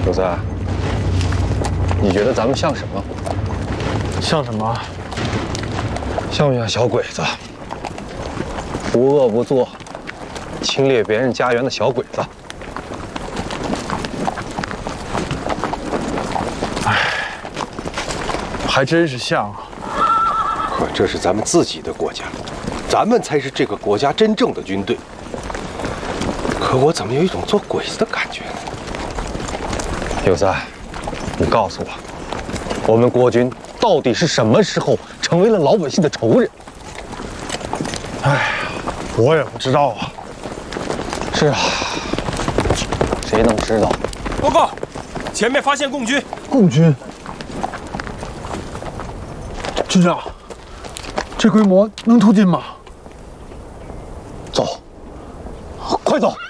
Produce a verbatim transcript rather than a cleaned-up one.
有子，你觉得咱们像什么？ 像什么？ 像不像小鬼子？无恶不作，侵略别人家园的小鬼子。 哎，还真是像啊！ 可这是咱们自己的国家，咱们才是这个国家真正的军队。可我怎么有一种做鬼子的感觉呢？ 有子，你告诉我，我们国军到底是什么时候成为了老百姓的仇人？ 哎，我也不知道啊。 是啊，谁能知道？ 报告，前面发现共军。 共军，军长，这规模能突进吗？